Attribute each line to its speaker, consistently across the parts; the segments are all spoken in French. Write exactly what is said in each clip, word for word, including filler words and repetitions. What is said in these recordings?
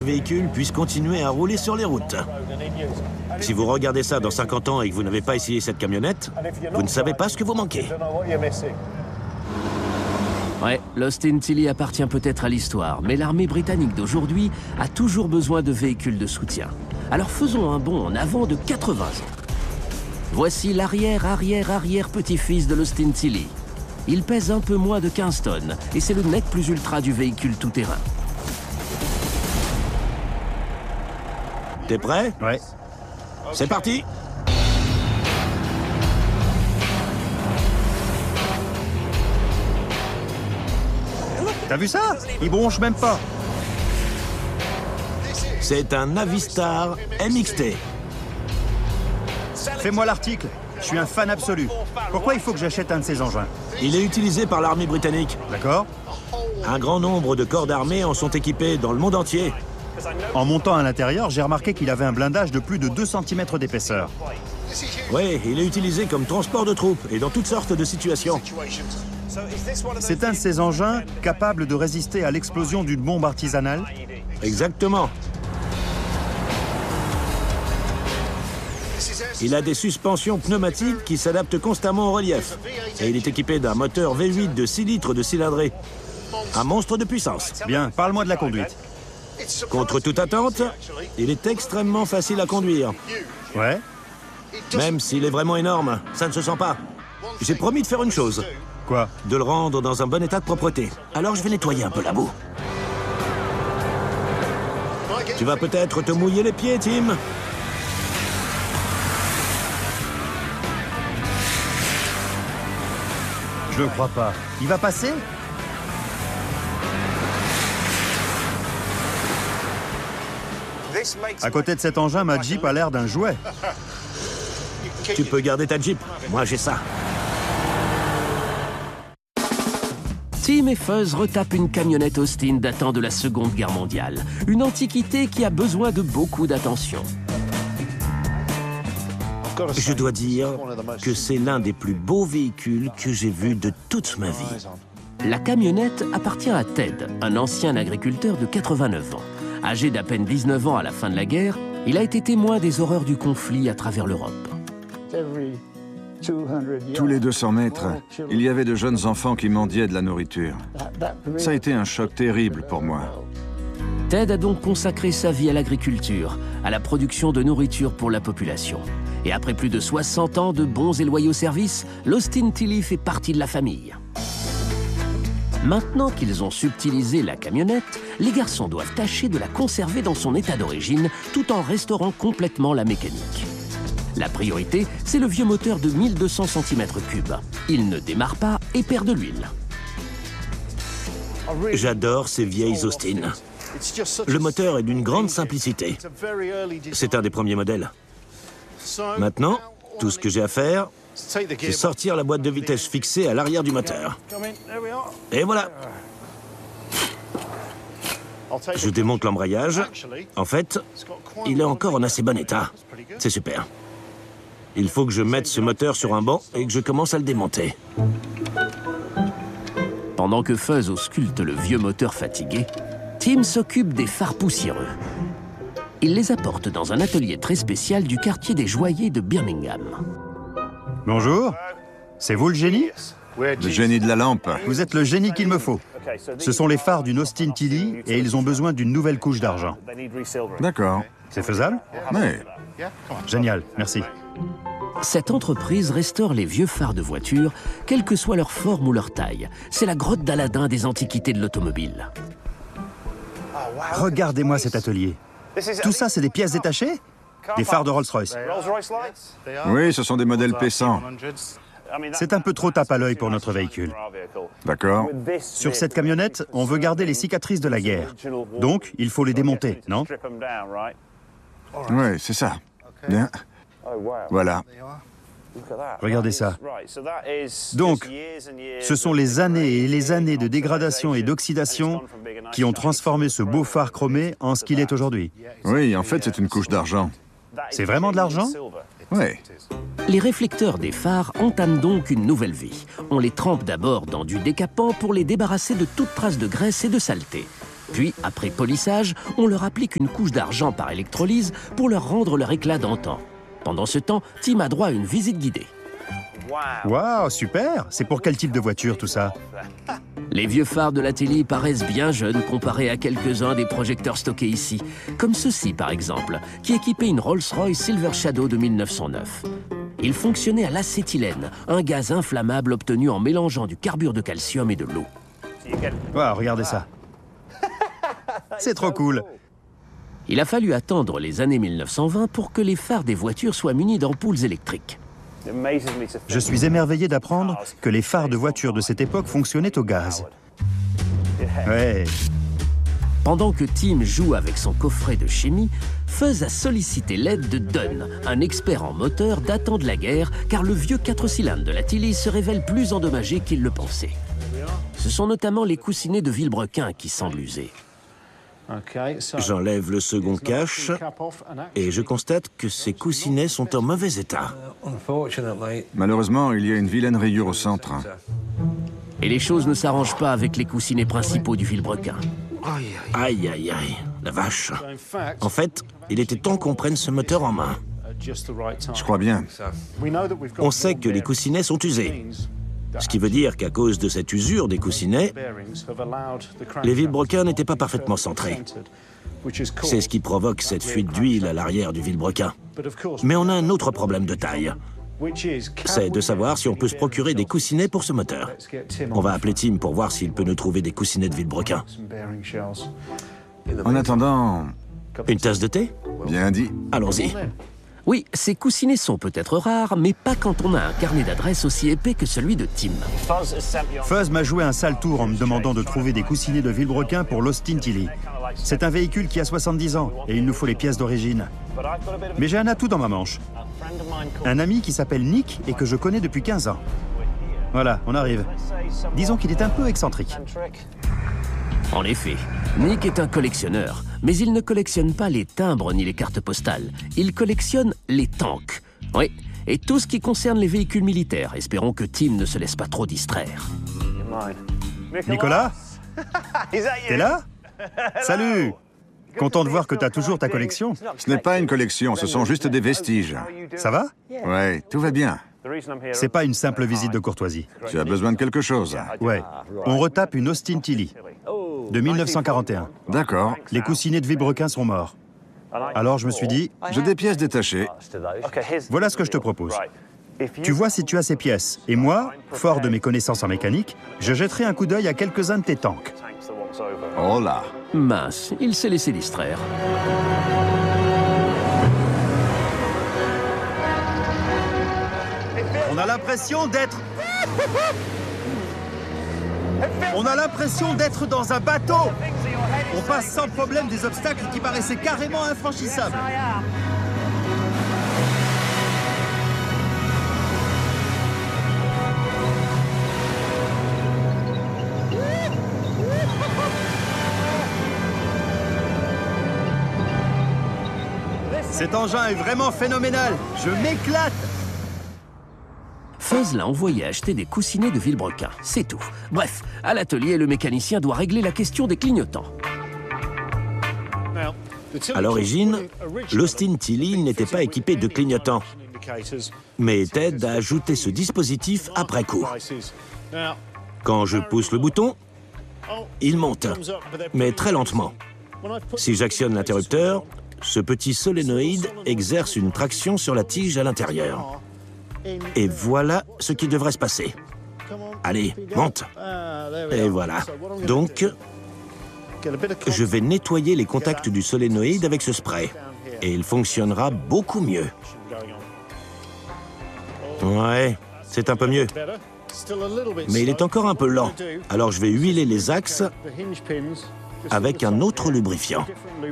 Speaker 1: véhicule puisse continuer à rouler sur les routes. Si vous regardez ça dans cinquante ans et que vous n'avez pas essayé cette camionnette, vous ne savez pas ce que vous manquez.
Speaker 2: Ouais, l'Austin Tilley appartient peut-être à l'histoire, mais l'armée britannique d'aujourd'hui a toujours besoin de véhicules de soutien. Alors faisons un bond en avant de quatre-vingts ans. Voici l'arrière-arrière-arrière-petit-fils de l'Austin Tilley. Il pèse un peu moins de quinze tonnes et c'est le nec plus ultra du véhicule tout-terrain.
Speaker 1: T'es prêt?
Speaker 3: Ouais.
Speaker 1: C'est parti!
Speaker 3: T'as vu ça? Il bronche même pas.
Speaker 1: C'est un Navistar M X T.
Speaker 3: Fais-moi l'article. Je suis un fan absolu. Pourquoi il faut que j'achète un de ces engins?
Speaker 1: Il est utilisé par l'armée britannique.
Speaker 3: D'accord.
Speaker 1: Un grand nombre de corps d'armée en sont équipés dans le monde entier.
Speaker 3: En montant à l'intérieur, j'ai remarqué qu'il avait un blindage de plus de deux centimètres d'épaisseur.
Speaker 1: Oui, il est utilisé comme transport de troupes et dans toutes sortes de situations.
Speaker 3: C'est un de ces engins capables de résister à l'explosion d'une bombe artisanale?
Speaker 1: Exactement. Il a des suspensions pneumatiques qui s'adaptent constamment au relief. Et il est équipé d'un moteur V huit de six litres de cylindrée. Un monstre de puissance.
Speaker 3: Bien, parle-moi de la conduite.
Speaker 1: Contre toute attente, il est extrêmement facile à conduire.
Speaker 3: Ouais.
Speaker 1: Même s'il est vraiment énorme, ça ne se sent pas. J'ai promis de faire une chose.
Speaker 3: Quoi?
Speaker 1: De le rendre dans un bon état de propreté. Alors je vais nettoyer un peu la boue. Tu vas peut-être te mouiller les pieds, Tim?
Speaker 3: Je crois pas. Il va passer? À côté de cet engin, ma Jeep a l'air d'un jouet.
Speaker 1: Tu peux garder ta Jeep. Moi, j'ai ça.
Speaker 2: Tim et Fuzz retapent une camionnette Austin datant de la Seconde Guerre mondiale. Une antiquité qui a besoin de beaucoup d'attention.
Speaker 1: Je dois dire que c'est l'un des plus beaux véhicules que j'ai vu de toute ma vie.
Speaker 2: La camionnette appartient à Ted, un ancien agriculteur de quatre-vingt-neuf ans. Âgé d'à peine dix-neuf ans à la fin de la guerre, il a été témoin des horreurs du conflit à travers l'Europe.
Speaker 4: Tous les deux cents mètres, il y avait de jeunes enfants qui mendiaient de la nourriture. Ça a été un choc terrible pour moi.
Speaker 2: Ted a donc consacré sa vie à l'agriculture, à la production de nourriture pour la population. Et après plus de soixante ans de bons et loyaux services, l'Austin Tilley fait partie de la famille. Maintenant qu'ils ont subtilisé la camionnette, les garçons doivent tâcher de la conserver dans son état d'origine, tout en restaurant complètement la mécanique. La priorité, c'est le vieux moteur de mille deux cents centimètres cubes. Il ne démarre pas et perd de l'huile.
Speaker 1: J'adore ces vieilles Austin. Le moteur est d'une grande simplicité. C'est un des premiers modèles. Maintenant, tout ce que j'ai à faire, c'est sortir la boîte de vitesse fixée à l'arrière du moteur. Et voilà. Je démonte l'embrayage. En fait, il est encore en assez bon état. C'est super. Il faut que je mette ce moteur sur un banc et que je commence à le démonter.
Speaker 2: Pendant que Fuzz ausculte le vieux moteur fatigué, Tim s'occupe des phares poussiéreux. Il les apporte dans un atelier très spécial du quartier des joailliers de Birmingham.
Speaker 3: Bonjour. C'est vous le génie?
Speaker 4: Le génie de la lampe.
Speaker 3: Vous êtes le génie qu'il me faut. Ce sont les phares d'une Austin Tilley et ils ont besoin d'une nouvelle couche d'argent.
Speaker 4: D'accord.
Speaker 3: C'est faisable?
Speaker 4: Oui.
Speaker 3: Génial, merci.
Speaker 2: Cette entreprise restaure les vieux phares de voitures, quelle que soit leur forme ou leur taille. C'est la grotte d'Aladin des antiquités de l'automobile.
Speaker 3: Regardez-moi cet atelier. Tout ça, c'est des pièces détachées? Des phares de Rolls-Royce.
Speaker 4: Oui, ce sont des modèles P-cent.
Speaker 3: C'est un peu trop tape à l'œil pour notre véhicule.
Speaker 4: D'accord.
Speaker 3: Sur cette camionnette, on veut garder les cicatrices de la guerre. Donc, il faut les démonter, non?
Speaker 4: Oui, c'est ça. Bien. Voilà.
Speaker 3: Regardez ça. Donc, ce sont les années et les années de dégradation et d'oxydation qui ont transformé ce beau phare chromé en ce qu'il est aujourd'hui.
Speaker 4: Oui, en fait, c'est une couche d'argent.
Speaker 3: C'est vraiment de l'argent?
Speaker 4: Oui.
Speaker 2: Les réflecteurs des phares entament donc une nouvelle vie. On les trempe d'abord dans du décapant pour les débarrasser de toute trace de graisse et de saleté. Puis, après polissage, on leur applique une couche d'argent par électrolyse pour leur rendre leur éclat d'antan. Pendant ce temps, Tim a droit à une visite guidée.
Speaker 3: Waouh, super! C'est pour quel type de voiture tout ça?
Speaker 2: Les vieux phares de la télé paraissent bien jeunes comparés à quelques-uns des projecteurs stockés ici, comme ceux-ci par exemple, qui équipaient une Rolls-Royce Silver Shadow de mille neuf cent neuf. Il fonctionnait à l'acétylène, un gaz inflammable obtenu en mélangeant du carbure de calcium et de l'eau.
Speaker 3: Waouh, regardez ça. C'est trop cool.
Speaker 2: Il a fallu attendre les années mille neuf cent vingt pour que les phares des voitures soient munis d'ampoules électriques.
Speaker 3: Je suis émerveillé d'apprendre que les phares de voitures de cette époque fonctionnaient au gaz. Ouais.
Speaker 2: Pendant que Tim joue avec son coffret de chimie, Fuzz a sollicité l'aide de Dunn, un expert en moteur datant de la guerre, car le vieux quatre cylindres de la Tilly se révèle plus endommagé qu'il le pensait. Ce sont notamment les coussinets de vilebrequin qui semblent usés.
Speaker 1: J'enlève le second cache et je constate que ces coussinets sont en mauvais état.
Speaker 4: Malheureusement, il y a une vilaine rayure au centre.
Speaker 2: Et les choses ne s'arrangent pas avec les coussinets principaux du vilebrequin.
Speaker 1: Aïe, aïe, aïe, la vache. En fait, il était temps qu'on prenne ce moteur en main.
Speaker 4: Je crois bien.
Speaker 1: On sait que les coussinets sont usés. Ce qui veut dire qu'à cause de cette usure des coussinets, les vilebrequins n'étaient pas parfaitement centrés. C'est ce qui provoque cette fuite d'huile à l'arrière du vilebrequin. Mais on a un autre problème de taille. C'est de savoir si on peut se procurer des coussinets pour ce moteur. On va appeler Tim pour voir s'il peut nous trouver des coussinets de vilebrequin.
Speaker 4: En attendant...
Speaker 1: Une tasse de thé?
Speaker 4: Bien dit.
Speaker 1: Allons-y.
Speaker 2: Oui, ces coussinets sont peut-être rares, mais pas quand on a un carnet d'adresses aussi épais que celui de Tim.
Speaker 3: Fuzz m'a joué un sale tour en me demandant de trouver des coussinets de vilebrequin pour l'Austin Tilly. C'est un véhicule qui a soixante-dix ans et il nous faut les pièces d'origine. Mais j'ai un atout dans ma manche. Un ami qui s'appelle Nick et que je connais depuis quinze ans. Voilà, on arrive. Disons qu'il est un peu excentrique.
Speaker 2: En effet, Nick est un collectionneur, mais il ne collectionne pas les timbres ni les cartes postales. Il collectionne les tanks. Oui, et tout ce qui concerne les véhicules militaires. Espérons que Tim ne se laisse pas trop distraire.
Speaker 3: Nicolas? T'es là? Salut! Content de voir que t'as toujours ta collection.
Speaker 4: Ce n'est pas une collection, ce sont juste des vestiges.
Speaker 3: Ça va?
Speaker 4: Ouais, tout va bien.
Speaker 3: C'est pas une simple visite de courtoisie.
Speaker 4: Tu as besoin de quelque chose.
Speaker 3: Ouais, on retape une Austin Tilly de mille neuf cent quarante et un.
Speaker 4: D'accord.
Speaker 3: Les coussinets de vilebrequin sont morts. Alors je me suis dit,
Speaker 4: J'ai des pièces détachées.
Speaker 3: voilà ce que je te propose. Tu vois si tu as ces pièces. Et moi, fort de mes connaissances en mécanique, je jetterai un coup d'œil à quelques-uns de tes tanks.
Speaker 4: Oh là.
Speaker 2: Mince, il s'est laissé distraire.
Speaker 3: On a l'impression d'être... On a l'impression d'être dans un bateau. On passe sans problème des obstacles qui paraissaient carrément infranchissables. Cet engin est vraiment phénoménal. Je m'éclate.
Speaker 2: Fuzz l'a envoyé acheter des coussinets de vilebrequin, c'est tout. Bref, à l'atelier, le mécanicien doit régler la question des clignotants.
Speaker 1: À l'origine, l'Austin Tilly n'était pas équipé de clignotants. Mais Ted a ajouté ce dispositif après coup. Quand je pousse le bouton, il monte, mais très lentement. Si j'actionne l'interrupteur, ce petit solénoïde exerce une traction sur la tige à l'intérieur. Et voilà ce qui devrait se passer. Allez, monte. Et voilà. Donc, je vais nettoyer les contacts du solénoïde avec ce spray. Et il fonctionnera beaucoup mieux. Ouais, c'est un peu mieux. Mais il est encore un peu lent. Alors je vais huiler les axes avec un autre lubrifiant.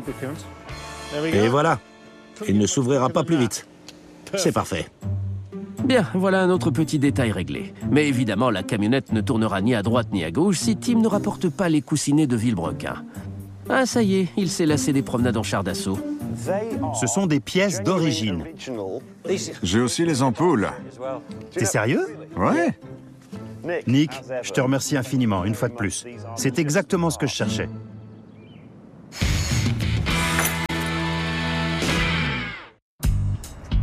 Speaker 1: Et voilà. Il ne s'ouvrira pas plus vite. C'est parfait.
Speaker 2: Bien, voilà un autre petit détail réglé. Mais évidemment, la camionnette ne tournera ni à droite ni à gauche si Tim ne rapporte pas les coussinets de vilebrequin. Ah, ça y est, il s'est lassé des promenades en char d'assaut.
Speaker 3: Ce sont des pièces d'origine.
Speaker 4: J'ai aussi les ampoules.
Speaker 3: T'es sérieux?
Speaker 4: Ouais.
Speaker 3: Nick, je te remercie infiniment, une fois de plus. C'est exactement ce que je cherchais.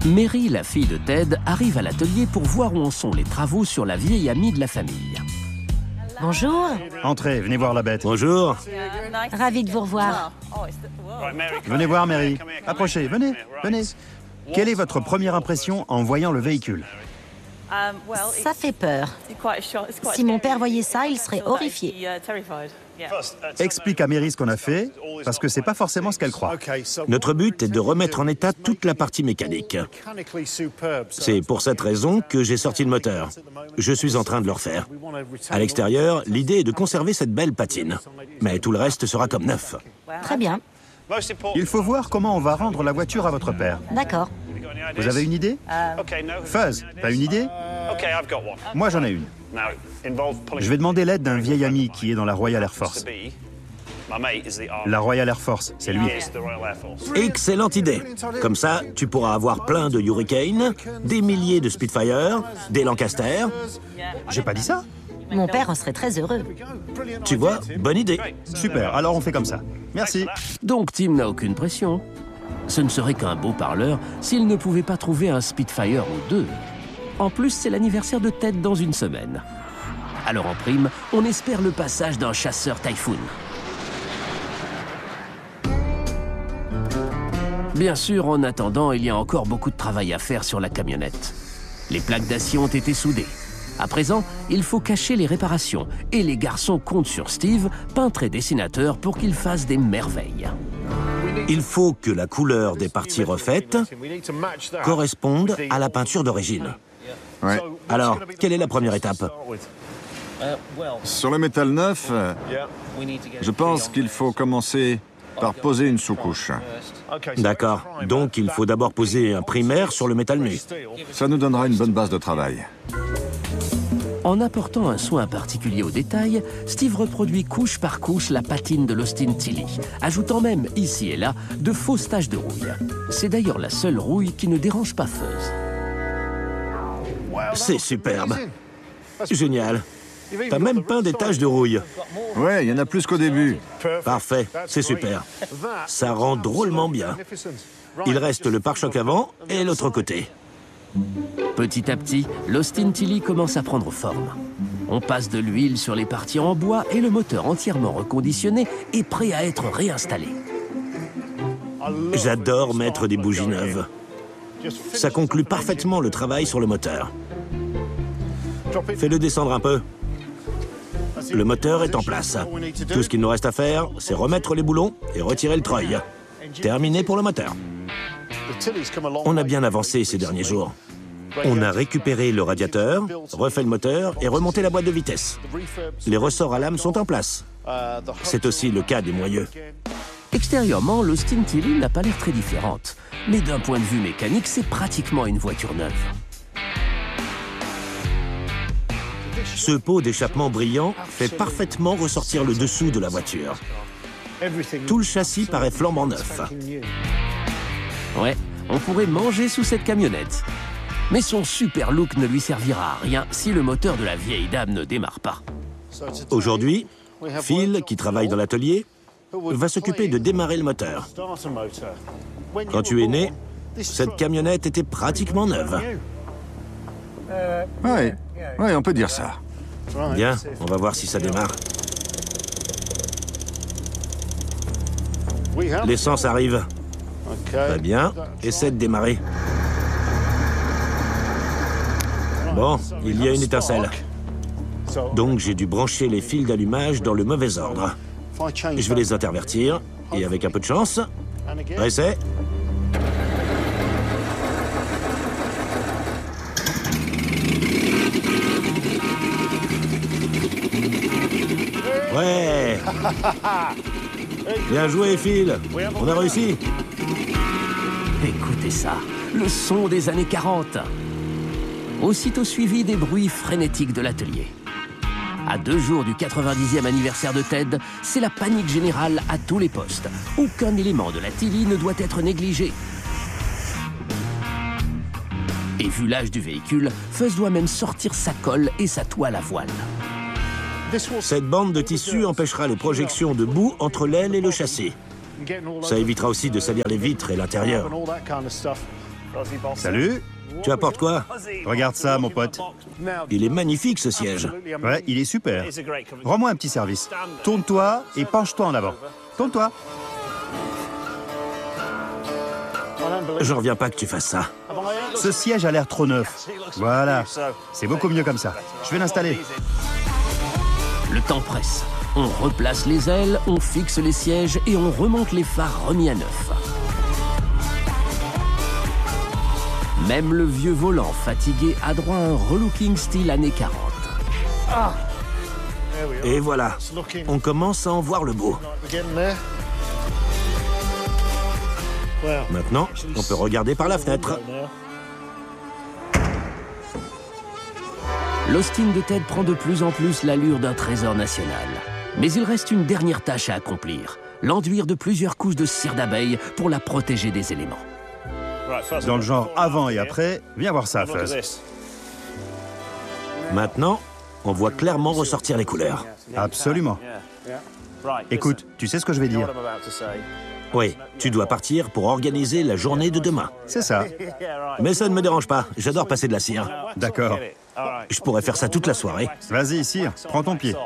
Speaker 2: Mary, la fille de Ted, arrive à l'atelier pour voir où en sont les travaux sur la vieille amie de la famille.
Speaker 5: Bonjour.
Speaker 3: Entrez, venez voir la bête.
Speaker 1: Bonjour.
Speaker 5: Ravi de vous revoir.
Speaker 3: Venez voir, Mary. Approchez, venez, venez. Quelle est votre première impression en voyant le véhicule?
Speaker 5: Ça fait peur. Si mon père voyait ça, il serait horrifié.
Speaker 3: Explique à Mary ce qu'on a fait, parce que c'est pas forcément ce qu'elle croit.
Speaker 1: Notre but est de remettre en état toute la partie mécanique. C'est pour cette raison que j'ai sorti le moteur. Je suis en train de le refaire. À l'extérieur, l'idée est de conserver cette belle patine. Mais tout le reste sera comme neuf.
Speaker 5: Très bien.
Speaker 3: Il faut voir comment on va rendre la voiture à votre père.
Speaker 5: D'accord.
Speaker 3: Vous avez une idée? Fuzz, t'as une idée? Moi, j'en ai une. Je vais demander l'aide d'un vieil ami qui est dans la Royal Air Force. La Royal Air Force, c'est lui.
Speaker 1: Excellente idée. Comme ça, tu pourras avoir plein de Hurricane, des milliers de Spitfire, des Lancaster.
Speaker 3: J'ai pas dit ça?
Speaker 5: Mon père en serait très heureux.
Speaker 1: Tu vois, bonne idée.
Speaker 3: Super, alors on fait comme ça. Merci.
Speaker 2: Donc Tim n'a aucune pression. Ce ne serait qu'un beau parleur s'il ne pouvait pas trouver un Spitfire ou deux. En plus, c'est l'anniversaire de Ted dans une semaine. Alors en prime, on espère le passage d'un chasseur Typhoon. Bien sûr, en attendant, il y a encore beaucoup de travail à faire sur la camionnette. Les plaques d'acier ont été soudées. À présent, il faut cacher les réparations et les garçons comptent sur Steve, peintre et dessinateur, pour qu'il fasse des merveilles.
Speaker 1: Il faut que la couleur des parties refaites corresponde à la peinture d'origine.
Speaker 4: Ouais.
Speaker 1: Alors, quelle est la première étape?
Speaker 4: Sur le métal neuf, je pense qu'il faut commencer par poser une sous-couche.
Speaker 1: D'accord. Donc, il faut d'abord poser un primaire sur le métal nu.
Speaker 4: Ça nous donnera une bonne base de travail.
Speaker 2: En apportant un soin particulier aux détails, Steve reproduit couche par couche la patine de l'Austin Tilly, ajoutant même, ici et là, de fausses taches de rouille. C'est d'ailleurs la seule rouille qui ne dérange pas Fuzz.
Speaker 1: C'est superbe. Génial. T'as même peint des taches de rouille.
Speaker 4: Ouais, il y en a plus qu'au début.
Speaker 1: Parfait, c'est super. Ça rend drôlement bien. Il reste le pare-choc avant et l'autre côté.
Speaker 2: Petit à petit, l'Austin Tilly commence à prendre forme. On passe de l'huile sur les parties en bois et le moteur entièrement reconditionné est prêt à être réinstallé.
Speaker 1: J'adore mettre des bougies neuves. Ça conclut parfaitement le travail sur le moteur. Fais-le descendre un peu. Le moteur est en place. Tout ce qu'il nous reste à faire, c'est remettre les boulons et retirer le treuil. Terminé pour le moteur. On a bien avancé ces derniers jours. On a récupéré le radiateur, refait le moteur et remonté la boîte de vitesse. Les ressorts à lame sont en place. C'est aussi le cas des moyeux.
Speaker 2: Extérieurement, l'Austin Tilly n'a pas l'air très différente. Mais d'un point de vue mécanique, c'est pratiquement une voiture neuve.
Speaker 1: Ce pot d'échappement brillant fait parfaitement ressortir le dessous de la voiture. Tout le châssis paraît flambant neuf.
Speaker 2: Ouais, on pourrait manger sous cette camionnette. Mais son super look ne lui servira à rien si le moteur de la vieille dame ne démarre pas.
Speaker 1: Aujourd'hui, Phil, qui travaille dans l'atelier, va s'occuper de démarrer le moteur. Quand tu es né, cette camionnette était pratiquement neuve.
Speaker 4: Ouais, ouais, on peut dire ça.
Speaker 1: Bien, on va voir si ça démarre. L'essence arrive. Très bien, essaie de démarrer. Bon, il y a une étincelle. Donc j'ai dû brancher les fils d'allumage dans le mauvais ordre. Je vais les intervertir, et avec un peu de chance... Essai. Ouais. Bien joué, Phil. On a réussi.
Speaker 2: Écoutez ça, le son des années quarante. Aussitôt suivi des bruits frénétiques de l'atelier. À deux jours du quatre-vingt-dixième anniversaire de Ted, c'est la panique générale à tous les postes. Aucun élément de la Tilly ne doit être négligé. Et vu l'âge du véhicule, Fuzz doit même sortir sa colle et sa toile à voile.
Speaker 1: Cette bande de tissu empêchera les projections de boue entre l'aile et le châssis. Ça évitera aussi de salir les vitres et l'intérieur.
Speaker 3: Salut.
Speaker 1: Tu apportes quoi?
Speaker 3: Regarde ça, mon pote.
Speaker 1: Il est magnifique, ce siège.
Speaker 3: Ouais, il est super. Rends-moi un petit service. Tourne-toi et penche-toi en avant. Tourne-toi.
Speaker 1: Je reviens pas que tu fasses ça.
Speaker 3: Ce siège a l'air trop neuf. Voilà. C'est beaucoup mieux comme ça. Je vais l'installer.
Speaker 2: Le temps presse. On replace les ailes, on fixe les sièges et on remonte les phares remis à neuf. Même le vieux volant fatigué a droit à un relooking style années quarante.
Speaker 1: Et voilà, on commence à en voir le beau. Maintenant, on peut regarder par la fenêtre.
Speaker 2: L'Austin de Ted prend de plus en plus l'allure d'un trésor national. Mais il reste une dernière tâche à accomplir, l'enduire de plusieurs couches de cire d'abeille pour la protéger des éléments.
Speaker 3: Dans le genre avant et après, viens voir ça, Fuzz.
Speaker 1: Maintenant, on voit clairement ressortir les couleurs.
Speaker 3: Absolument. Écoute, tu sais ce que je vais dire?
Speaker 1: Oui, tu dois partir pour organiser la journée de demain.
Speaker 3: C'est ça.
Speaker 1: Mais ça ne me dérange pas, j'adore passer de la cire.
Speaker 3: D'accord.
Speaker 1: Je pourrais faire ça toute la soirée.
Speaker 3: Vas-y, cire, prends ton pied.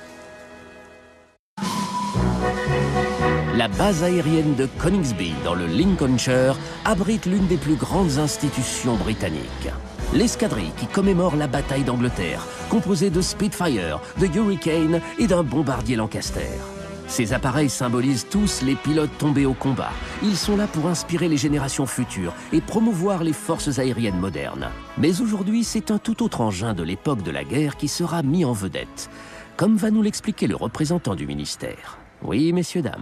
Speaker 2: La base aérienne de Coningsby, dans le Lincolnshire, abrite l'une des plus grandes institutions britanniques. L'escadrille qui commémore la bataille d'Angleterre, composée de Spitfire, de Hurricane et d'un bombardier Lancaster. Ces appareils symbolisent tous les pilotes tombés au combat. Ils sont là pour inspirer les générations futures et promouvoir les forces aériennes modernes. Mais aujourd'hui, c'est un tout autre engin de l'époque de la guerre qui sera mis en vedette, comme va nous l'expliquer le représentant du ministère. Oui, messieurs, dames.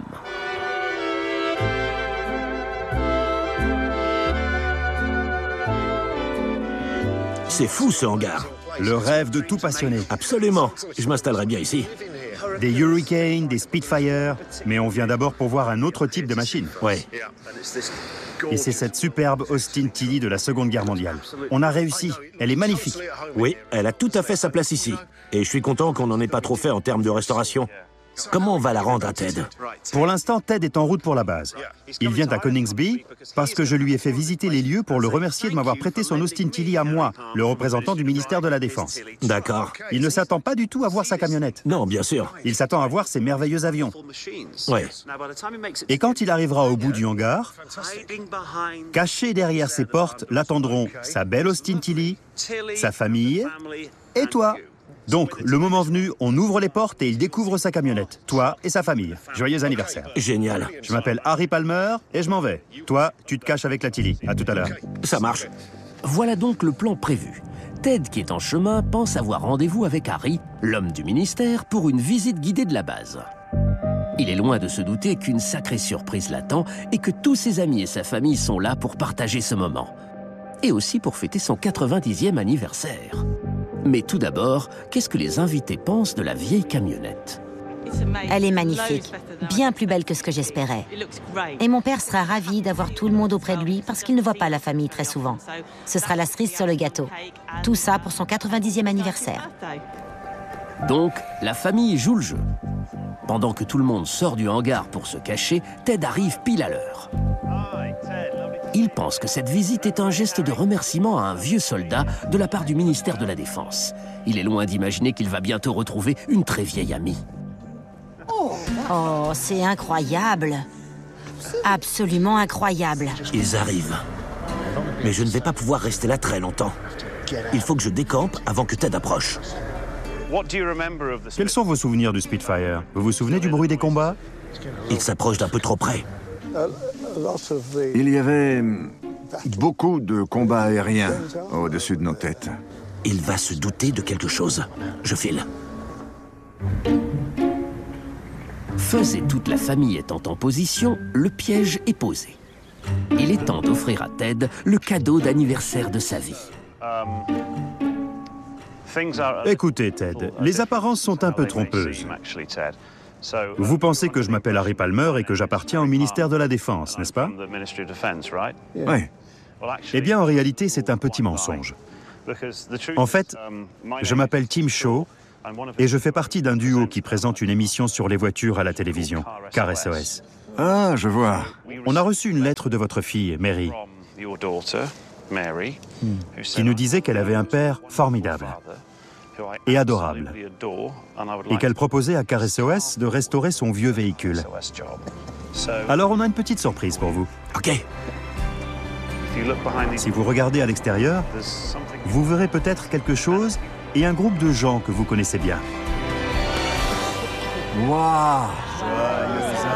Speaker 1: C'est fou, ce hangar.
Speaker 3: Le rêve de tout passionné.
Speaker 1: Absolument. Je m'installerai bien ici.
Speaker 3: Des Hurricane, des Spitfire, mais on vient d'abord pour voir un autre type de machine.
Speaker 1: Ouais.
Speaker 3: Et c'est cette superbe Austin Tilly de la Seconde Guerre mondiale. On a réussi. Elle est magnifique.
Speaker 1: Oui, elle a tout à fait sa place ici. Et je suis content qu'on n'en ait pas trop fait en termes de restauration. Comment on va la rendre à Ted?
Speaker 3: Pour l'instant, Ted est en route pour la base. Il vient à Coningsby parce que je lui ai fait visiter les lieux pour le remercier de m'avoir prêté son Austin Tilly à moi, le représentant du ministère de la Défense.
Speaker 1: D'accord.
Speaker 3: Il ne s'attend pas du tout à voir sa camionnette.
Speaker 1: Non, bien sûr.
Speaker 3: Il s'attend à voir ses merveilleux avions.
Speaker 1: Ouais.
Speaker 3: Et quand il arrivera au bout du hangar, cachés derrière ses portes, l'attendront sa belle Austin Tilly, sa famille et toi. Donc, le moment venu, on ouvre les portes et il découvre sa camionnette. Toi et sa famille. Joyeux anniversaire.
Speaker 1: Génial.
Speaker 3: Je m'appelle Harry Palmer et je m'en vais. Toi, tu te caches avec la Tilly. À tout à l'heure.
Speaker 1: Ça marche.
Speaker 2: Voilà donc le plan prévu. Ted, qui est en chemin, pense avoir rendez-vous avec Harry, l'homme du ministère, pour une visite guidée de la base. Il est loin de se douter qu'une sacrée surprise l'attend et que tous ses amis et sa famille sont là pour partager ce moment. Et aussi pour fêter son quatre-vingt-dixième anniversaire. Mais tout d'abord, qu'est-ce que les invités pensent de la vieille camionnette?
Speaker 5: Elle est magnifique, bien plus belle que ce que j'espérais. Et mon père sera ravi d'avoir tout le monde auprès de lui parce qu'il ne voit pas la famille très souvent. Ce sera la cerise sur le gâteau. Tout ça pour son quatre-vingt-dixième anniversaire.
Speaker 2: Donc, la famille joue le jeu. Pendant que tout le monde sort du hangar pour se cacher, Ted arrive pile à l'heure. Il pense que cette visite est un geste de remerciement à un vieux soldat de la part du ministère de la Défense. Il est loin d'imaginer qu'il va bientôt retrouver une très vieille amie.
Speaker 5: Oh, c'est incroyable. Absolument incroyable.
Speaker 1: Ils arrivent. Mais je ne vais pas pouvoir rester là très longtemps. Il faut que je décampe avant que Ted approche.
Speaker 3: Quels sont vos souvenirs du Spitfire? Vous vous souvenez du bruit des combats?
Speaker 1: Il s'approche d'un peu trop près.
Speaker 4: Il y avait beaucoup de combats aériens au-dessus de nos têtes.
Speaker 1: Il va se douter de quelque chose. Je file.
Speaker 2: Fuzz et toute la famille étant en position, le piège est posé. Il est temps d'offrir à Ted le cadeau d'anniversaire de sa vie.
Speaker 3: Écoutez, Ted, les apparences sont un peu trompeuses. Vous pensez que je m'appelle Harry Palmer et que j'appartiens au ministère de la Défense, n'est-ce pas?
Speaker 4: Oui.
Speaker 3: Eh bien, en réalité, c'est un petit mensonge. En fait, je m'appelle Tim Shaw et je fais partie d'un duo qui présente une émission sur les voitures à la télévision, Car S O S.
Speaker 4: Ah, je vois.
Speaker 3: On a reçu une lettre de votre fille, Mary. qui nous disait qu'elle avait un père formidable et adorable, et qu'elle proposait à Car S O S de restaurer son vieux véhicule. Alors on a une petite surprise pour vous.
Speaker 1: Ok.
Speaker 3: Si vous regardez à l'extérieur, vous verrez peut-être quelque chose et un groupe de gens que vous connaissez bien.
Speaker 1: Waouh!